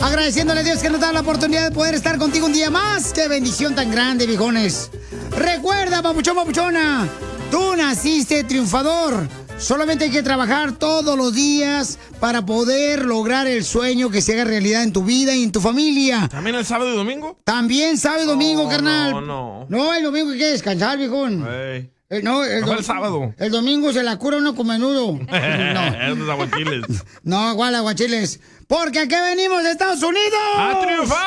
Agradeciéndole a Dios que nos da la oportunidad de poder estar contigo un día más. ¡Qué bendición tan grande, viejones! Recuerda, papuchón, papuchona, tú naciste triunfador. Solamente hay que trabajar todos los días para poder lograr el sueño que se haga realidad en tu vida y en tu familia. ¿También el sábado y domingo? También sábado y domingo, carnal. No. No, el domingo hay que descansar, viejón. Hey. No, el sábado. El domingo se la cura uno con menudo. No. Los aguachiles. No, igual aguachiles. Porque aquí venimos de Estados Unidos. ¡A triunfar!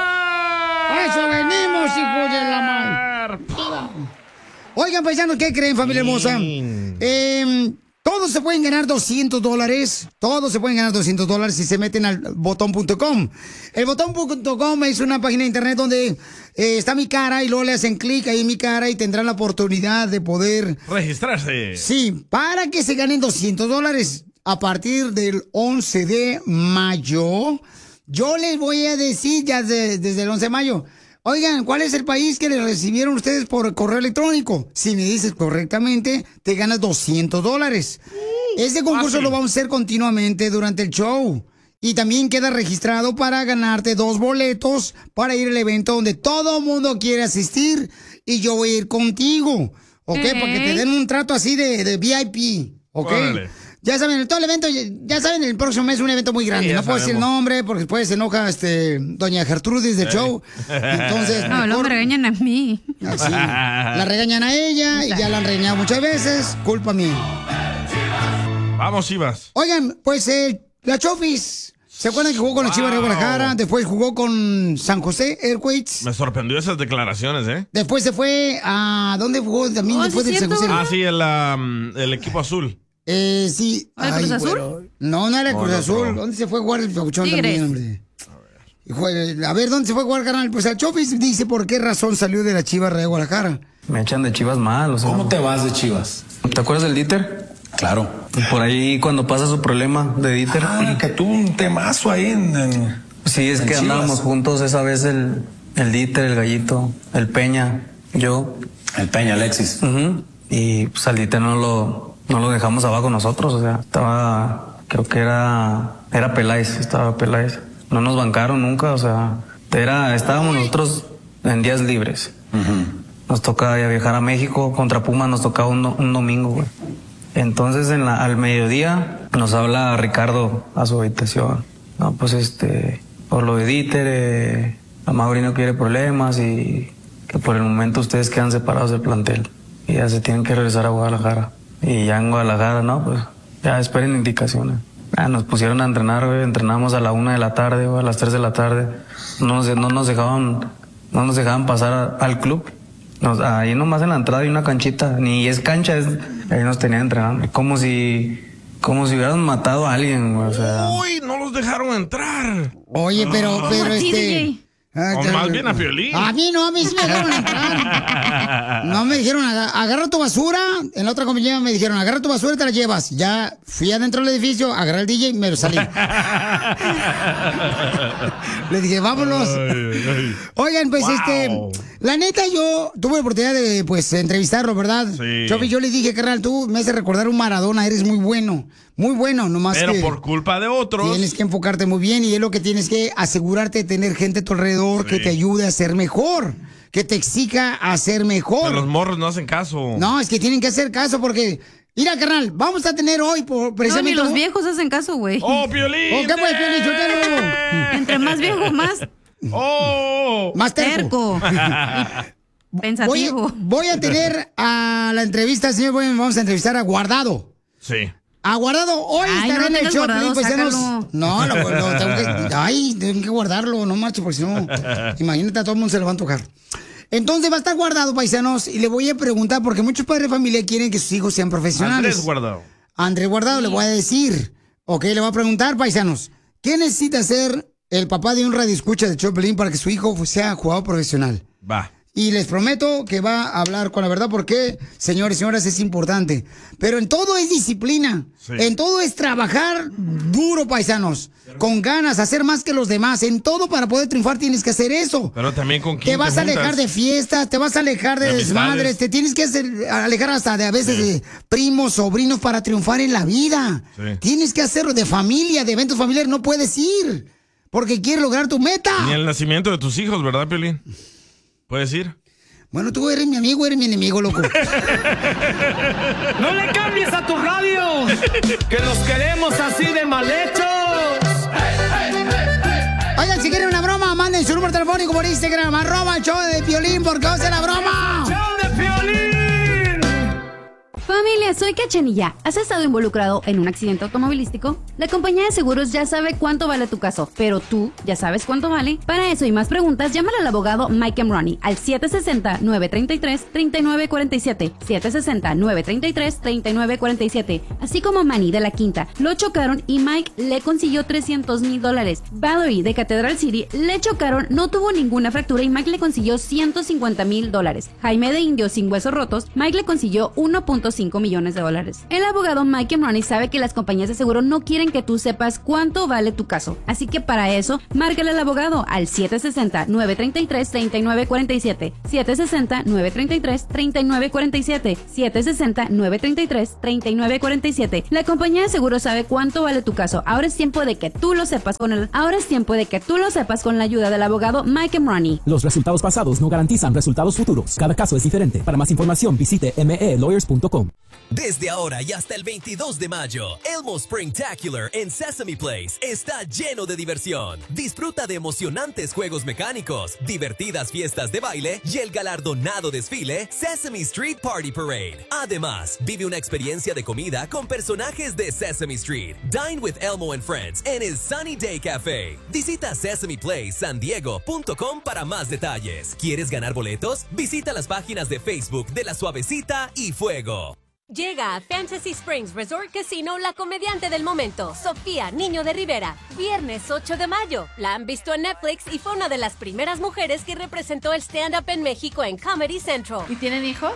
¡A eso venimos, hijos de la madre! Oigan, paisanos, ¿qué creen, familia hermosa? Todos se pueden ganar $200. Todos se pueden ganar $200 si se meten al botón.com. El botón.com es una página de internet donde está mi cara y luego le hacen clic ahí en mi cara y tendrán la oportunidad de poder registrarse. Sí, para que se ganen $200 a partir del 11 de mayo. Yo les voy a decir ya desde el 11 de mayo. Oigan, ¿cuál es el país que le recibieron ustedes por correo electrónico? Si me dices correctamente, te ganas $200. Este concurso lo vamos a hacer continuamente durante el show. Y también queda registrado para ganarte 2 boletos para ir al evento donde todo el mundo quiere asistir. Y yo voy a ir contigo, ¿ok? Para que te den un trato así de VIP, ¿ok? Órale. Ya saben, todo el evento, ya saben, el próximo mes es un evento muy grande. Sí, no puedo decir el nombre porque después se enoja doña Gertrudis del show. Entonces, no, luego me regañan a mí. Así, la regañan a ella y ya la han regañado muchas veces. Culpa mía. Vamos, Chivas. Oigan, pues la Chofis. ¿Se acuerdan que jugó con la Chivas de Guadalajara? Después jugó con San José Earthquakes. Me sorprendió esas declaraciones, ¿eh? Después se fue a... ¿Dónde jugó también después del San José? Ah, sí, el equipo azul. Sí. ¿El Cruz Azul? No era el Cruz Azul. ¿Dónde se fue a jugar el papuchón también, hombre? A ver, ¿dónde se fue a jugar, carnal? Pues el Chofis dice por qué razón salió de la Chivas de Guadalajara. Me echan de Chivas mal, o sea. ¿Cómo te vas de Chivas? ¿Te acuerdas del Dieter? Claro. Por ahí cuando pasa su problema de Dieter. Que tuvo un temazo ahí en sí, es que andábamos juntos esa vez el Dieter, el Gallito, el Peña, yo. El Peña, Alexis. Y pues al Dieter no lo dejamos abajo nosotros, o sea, creo que era Peláez, estaba Peláez. No nos bancaron nunca, o sea, estábamos nosotros en días libres. Nos toca viajar a México, contra Pumas nos tocaba un domingo, güey. Entonces al mediodía nos habla Ricardo a su habitación. No, pues por lo de Dieter, la Mauri no quiere problemas y que por el momento ustedes quedan separados del plantel y ya se tienen que regresar a Guadalajara. Y ya en Guadalajara, no, pues ya esperen indicaciones. Nos pusieron a entrenar, güey, entrenamos a la 1 de la tarde, güey, a las 3 de la tarde. No nos dejaban pasar al club. Ahí nomás en la entrada hay una canchita, ni es cancha, ahí nos tenían entrenando. Como si hubieran matado a alguien, güey, o sea. Uy, no los dejaron entrar. Oye, pero O más bien a Piolín. A mí sí me dejaron entrar. No me dijeron, agarra tu basura. En la otra compañía me dijeron, agarra tu basura y te la llevas. Ya fui adentro del edificio, agarré el DJ y me lo salí. Le dije, vámonos. Oigan, pues la neta, yo tuve la oportunidad de entrevistarlo, ¿verdad? Sí. Chofi, yo le dije, carnal, tú me haces recordar un Maradona, eres muy bueno. Muy bueno, nomás pero que por culpa de otros. Tienes que enfocarte muy bien y es lo que tienes que asegurarte de tener gente a tu alrededor que te ayude a ser mejor, que te exija a ser mejor. Pero los morros no hacen caso. No, es que tienen que hacer caso porque... Mira, carnal, vamos a tener hoy precisamente... No, ni los viejos hacen caso, güey. ¡Oh, Piolín! ¿Qué pues, Piolín, Sotelo? Entre más viejo, más... ¡Oh! Más terco. Pensativo. Voy a tener a la entrevista, señor, vamos a entrevistar a Guardado. Sí. Aguardado, hoy estará en el show, paisanos. No, tengo que guardarlo, no marche, porque si no, imagínate, a todo el mundo se le va a antojar. Entonces va a estar guardado, paisanos, y le voy a preguntar, porque muchos padres de familia quieren que sus hijos sean profesionales. Andrés Guardado, le voy a decir, le voy a preguntar, paisanos, ¿qué necesita hacer el papá de un radioescucha de Choplin para que su hijo sea jugador profesional? Va. Y les prometo que va a hablar con la verdad porque, señores y señoras, es importante. Pero en todo es disciplina. Sí. En todo es trabajar duro, paisanos. Con ganas, hacer más que los demás. En todo para poder triunfar tienes que hacer eso. Pero también con quién te vas a alejar de fiestas, te vas a alejar de desmadres. Te tienes que alejar hasta de a veces de primos, sobrinos para triunfar en la vida. Sí. Tienes que hacerlo de familia, de eventos familiares. No puedes ir. porque quieres lograr tu meta. Ni el nacimiento de tus hijos, ¿verdad, Piolín? ¿Puedes ir? Bueno, tú eres mi amigo, eres mi enemigo, loco. ¡No le cambies a tu radio! ¡Que los queremos así de mal hechos! Oigan, si quieren una broma, manden su número telefónico por Instagram, @el-show-de-Piolín, porque va a ser la broma. ¡Show de Piolín! Familia, soy Cachanilla. ¿Has estado involucrado en un accidente automovilístico? La compañía de seguros ya sabe cuánto vale tu caso, pero tú ya sabes cuánto vale. Para eso y más preguntas, llámale al abogado Mike Ronnie al 760-933-3947. 760-933-3947. Así como Manny de La Quinta lo chocaron y Mike le consiguió $300,000. Valerie de Cathedral City le chocaron, no tuvo ninguna fractura y Mike le consiguió $150,000. Jaime de Indio sin huesos rotos, Mike le consiguió $1.5 millones. El abogado Mike Ronnie sabe que las compañías de seguro no quieren que tú sepas cuánto vale tu caso, así que para eso, márcale al abogado al 760-933-3947, 760-933-3947, 760-933-3947. La compañía de seguro sabe cuánto vale tu caso. Ahora es tiempo de que tú lo sepas con la ayuda del abogado Mike Ronnie. Los resultados pasados no garantizan resultados futuros. Cada caso es diferente. Para más información, visite melawyers.com. Desde ahora y hasta el 22 de mayo, Elmo Springtacular en Sesame Place está lleno de diversión. Disfruta de emocionantes juegos mecánicos, divertidas fiestas de baile y el galardonado desfile Sesame Street Party Parade. Además, vive una experiencia de comida con personajes de Sesame Street. Dine with Elmo and Friends en el Sunny Day Cafe. Visita sesameplaysandiego.com para más detalles. ¿Quieres ganar boletos? Visita las páginas de Facebook de La Suavecita y Fuego. Llega a Fantasy Springs Resort Casino la comediante del momento, Sofía Niño de Rivera. Viernes 8 de mayo. La han visto en Netflix y fue una de las primeras mujeres que representó el stand-up en México en Comedy Central. ¿Y tienen hijos?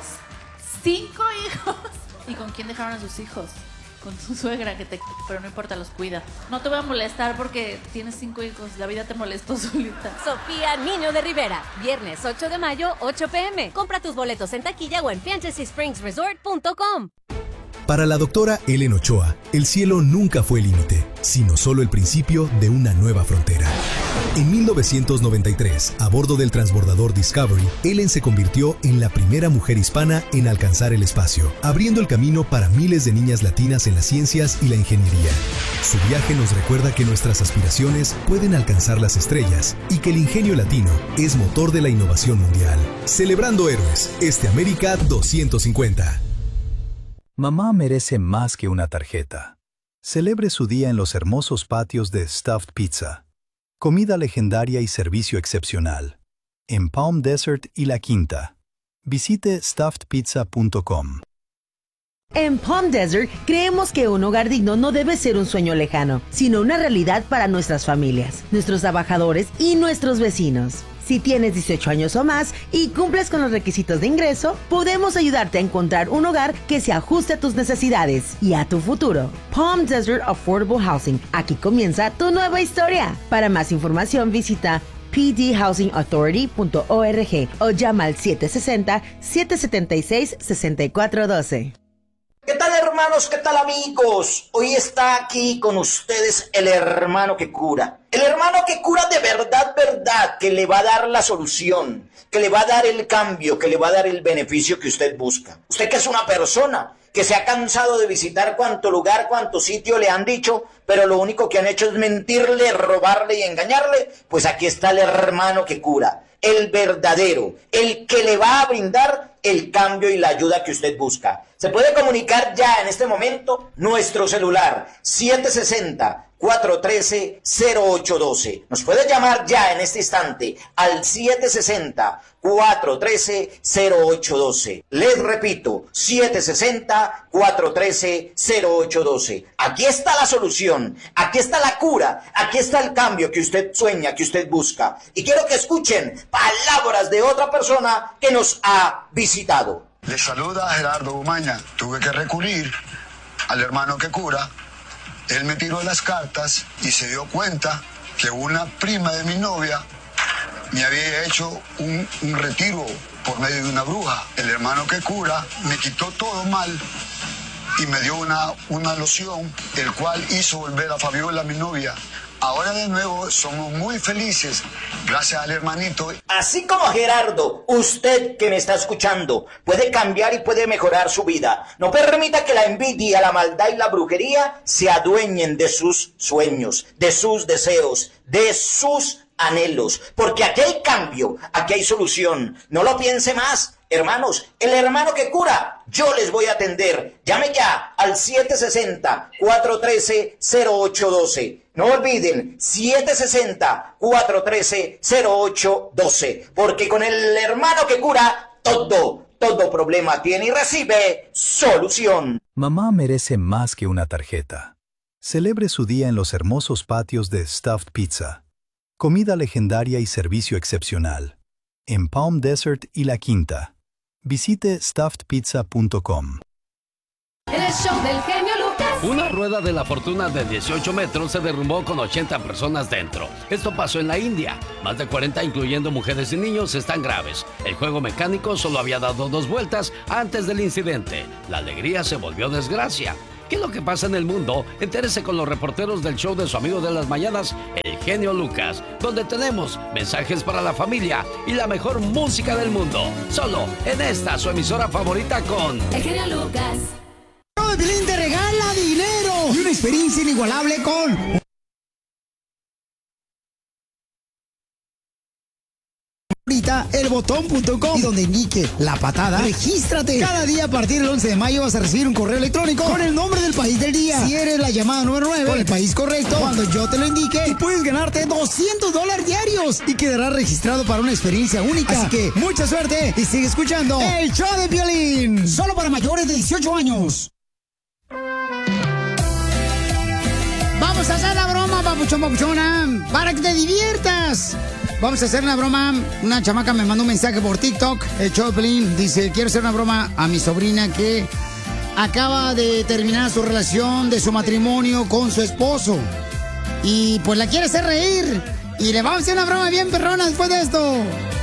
5 hijos. ¿Y con quién dejaron a sus hijos? Con tu suegra pero no importa, los cuida. No te voy a molestar porque tienes 5 hijos. La vida te molestó solita. Sofía Niño de Rivera. Viernes 8 de mayo, 8 p.m. Compra tus boletos en taquilla o en fantasyspringsresort.com. Para la doctora Ellen Ochoa, el cielo nunca fue el límite, sino solo el principio de una nueva frontera. En 1993, a bordo del transbordador Discovery, Ellen se convirtió en la primera mujer hispana en alcanzar el espacio, abriendo el camino para miles de niñas latinas en las ciencias y la ingeniería. Su viaje nos recuerda que nuestras aspiraciones pueden alcanzar las estrellas y que el ingenio latino es motor de la innovación mundial. Celebrando héroes, América 250. Mamá merece más que una tarjeta. Celebre su día en los hermosos patios de Stuffed Pizza. Comida legendaria y servicio excepcional. En Palm Desert y La Quinta. Visite stuffedpizza.com. En Palm Desert creemos que un hogar digno no debe ser un sueño lejano, sino una realidad para nuestras familias, nuestros trabajadores y nuestros vecinos. Si tienes 18 años o más y cumples con los requisitos de ingreso, podemos ayudarte a encontrar un hogar que se ajuste a tus necesidades y a tu futuro. Palm Desert Affordable Housing. Aquí comienza tu nueva historia. Para más información visita pdhousingauthority.org o llama al 760-776-6412. ¿Qué tal, hermanos? ¿Qué tal, amigos? Hoy está aquí con ustedes el hermano que cura. El hermano que cura de verdad, que le va a dar la solución, que le va a dar el cambio, que le va a dar el beneficio que usted busca. Usted que es una persona que se ha cansado de visitar cuanto lugar, cuanto sitio le han dicho, pero lo único que han hecho es mentirle, robarle y engañarle, pues aquí está el hermano que cura. El verdadero, el que le va a brindar el cambio y la ayuda que usted busca. Se puede comunicar ya en este momento nuestro celular 760-413-0812. Nos puede llamar ya en este instante al 760-413-0812. Les repito, 760-413-0812. Aquí está la solución, aquí está la cura, aquí está el cambio que usted sueña, que usted busca. Y quiero que escuchen palabras de otra persona que nos ha visitado. Les saluda Gerardo Bumaña. Tuve que recurrir al hermano que cura. Él me tiró las cartas y se dio cuenta que una prima de mi novia me había hecho un retiro por medio de una bruja. El hermano que cura me quitó todo mal y me dio una loción, el cual hizo volver a Fabiola, mi novia, ahora de nuevo somos muy felices gracias al hermanito. Así como Gerardo, usted que me está escuchando, puede cambiar y puede mejorar su vida. No permita que la envidia, la maldad y la brujería se adueñen de sus sueños, de sus deseos, de sus anhelos. Porque aquí hay cambio, aquí hay solución. No lo piense más. Hermanos, el hermano que cura, yo les voy a atender. Llame ya al 760-413-0812. No olviden, 760-413-0812. Porque con el hermano que cura, todo problema tiene y recibe solución. Mamá merece más que una tarjeta. Celebre su día en los hermosos patios de Stuffed Pizza. Comida legendaria y servicio excepcional. En Palm Desert y La Quinta. Visite stuffedpizza.com. El show del genio Lucas. Una rueda de la fortuna de 18 metros se derrumbó con 80 personas dentro. Esto pasó en la India. Más de 40, incluyendo mujeres y niños, están graves. El juego mecánico solo había dado 2 vueltas antes del incidente. La alegría se volvió desgracia. ¿Qué es lo que pasa en el mundo? Entérese con los reporteros del show de su amigo de las mañanas, el genio Lucas, donde tenemos mensajes para la familia y la mejor música del mundo. Solo en esta, su emisora favorita con el genio Lucas. El Piolín te regala dinero y una experiencia inigualable con ahorita elbotón.com, y donde indique la patada, regístrate. Cada día a partir del 11 de mayo vas a recibir un correo electrónico con el nombre del país del día. Si eres la llamada número 9 con el país correcto, cuando yo te lo indique, y puedes ganarte $200 diarios y quedarás registrado para una experiencia única. Así que mucha suerte y sigue escuchando el show de Piolín, solo para mayores de 18 años. Vamos a hacer la broma, papuchona, para que te diviertas. Vamos a hacer una broma. Una chamaca me mandó un mensaje por TikTok. El show de Piolín dice: quiero hacer una broma a mi sobrina que acaba de terminar su relación de su matrimonio con su esposo. Y pues la quiere hacer reír. Y le vamos a hacer una broma bien perrona después de esto.